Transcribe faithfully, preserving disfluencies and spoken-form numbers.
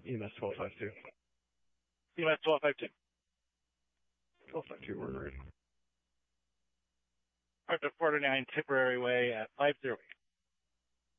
E M S twelve five two. E M S twelve five two. twelve five two, we're ready. Up to forty-nine Tipperary Way at five zero eight.